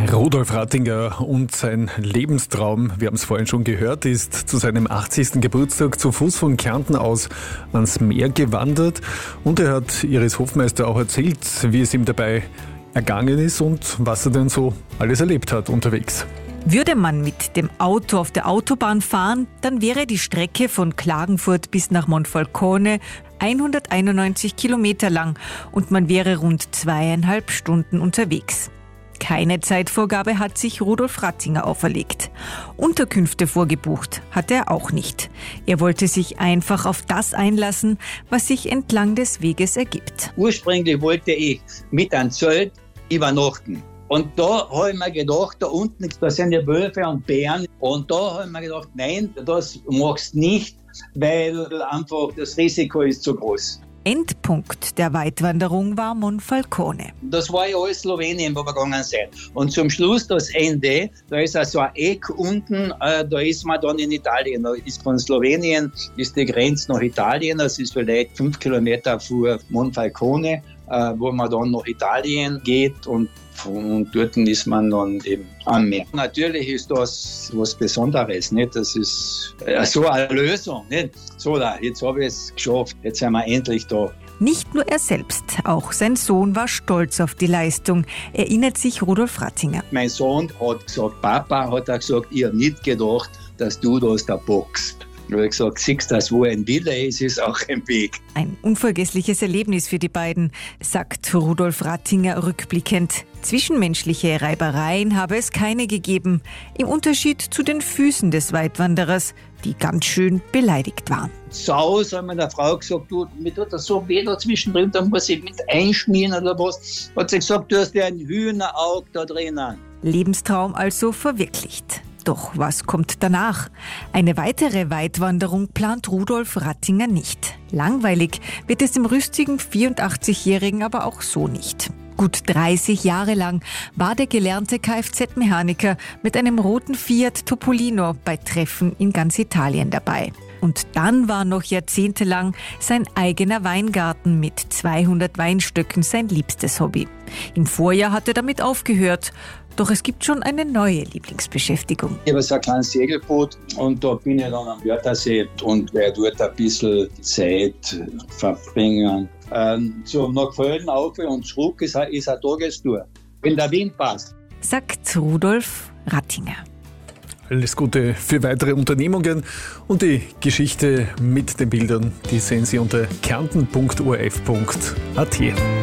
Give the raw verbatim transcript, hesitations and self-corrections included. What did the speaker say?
Rudolf Rattinger und sein Lebenstraum, wir haben es vorhin schon gehört, ist zu seinem achtzigsten Geburtstag zu Fuß von Kärnten aus ans Meer gewandert. Und er hat Iris Hofmeister auch erzählt, wie es ihm dabei ergangen ist und was er denn so alles erlebt hat unterwegs. Würde man mit dem Auto auf der Autobahn fahren, dann wäre die Strecke von Klagenfurt bis nach Monfalcone hunderteinundneunzig Kilometer lang und man wäre rund zweieinhalb Stunden unterwegs. Keine Zeitvorgabe hat sich Rudolf Rattinger auferlegt. Unterkünfte vorgebucht hatte er auch nicht. Er wollte sich einfach auf das einlassen, was sich entlang des Weges ergibt. Ursprünglich wollte ich mit einem Zelt übernachten. Und da habe ich mir gedacht, da unten, da sind ja Wölfe und Bären. Und da habe ich mir gedacht, nein, das machst du nicht, weil einfach das Risiko ist zu groß. Endpunkt der Weitwanderung war Monfalcone. Das war ja alles Slowenien, wo wir gegangen sind. Und zum Schluss das Ende, da ist also ein Eck unten, äh, da ist man dann in Italien. Da ist von Slowenien ist die Grenze nach Italien, das ist vielleicht fünf Kilometer vor Monfalcone, äh, wo man dann nach Italien geht und Und dort ist man dann eben am Meer. Natürlich ist das was Besonderes, nicht? Das ist so eine Lösung, nicht? So, da, jetzt habe ich es geschafft, jetzt sind wir endlich da. Nicht nur er selbst, auch sein Sohn war stolz auf die Leistung, erinnert sich Rudolf Rattinger. Mein Sohn hat gesagt, Papa, hat er gesagt, ich habe nicht gedacht, dass du das da boxst. Ich habe gesagt, siehst du, das, wo ein Wille ist, ist auch ein Weg. Ein unvergessliches Erlebnis für die beiden, sagt Rudolf Rattinger rückblickend. Zwischenmenschliche Reibereien habe es keine gegeben, im Unterschied zu den Füßen des Weitwanderers, die ganz schön beleidigt waren. Saus, hat meine Frau gesagt, du, mir tut das so weh da zwischendrin, da muss ich mit einschmieren oder was. Hat sie gesagt, du hast ja ein Hühnerauge da drinnen. Lebenstraum also verwirklicht. Doch was kommt danach? Eine weitere Weitwanderung plant Rudolf Rattinger nicht. Langweilig wird es dem rüstigen vierundachtzigjährigen aber auch so nicht. Gut dreißig Jahre lang war der gelernte Kfz-Mechaniker mit einem roten Fiat Topolino bei Treffen in ganz Italien dabei. Und dann war noch jahrzehntelang sein eigener Weingarten mit zweihundert Weinstöcken sein liebstes Hobby. Im Vorjahr hat er damit aufgehört. Doch es gibt schon eine neue Lieblingsbeschäftigung. Ich habe so ein kleines Segelboot und da bin ich dann am Wörthersee und werde dort ein bisschen Zeit verbringen. Ähm, so nach Köln auf und zurück ist, ist eine Tagestour, wenn der Wind passt. Sagt Rudolf Rattinger. Alles Gute für weitere Unternehmungen und die Geschichte mit den Bildern, die sehen Sie unter kärnten punkt o r f punkt a t.